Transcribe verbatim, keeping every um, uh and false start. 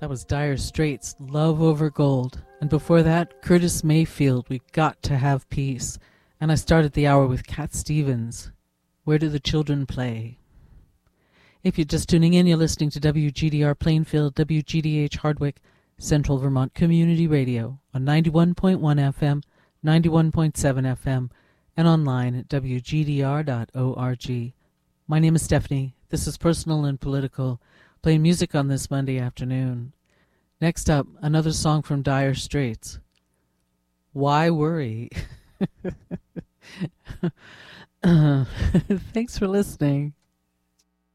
That was Dire Straits, Love Over Gold. And before that, Curtis Mayfield, We Got to Have Peace. And I started the hour with Cat Stevens, Where Do the Children Play? If you're just tuning in, you're listening to W G D R Plainfield, W G D H Hardwick, Central Vermont Community Radio on ninety-one point one F M, ninety-one point seven F M, and online at W G D R dot org. My name is Stephanie. This is Personal and Political, playing music on this Monday afternoon. Next up, another song from Dire Straits. Why Worry? uh, thanks for listening.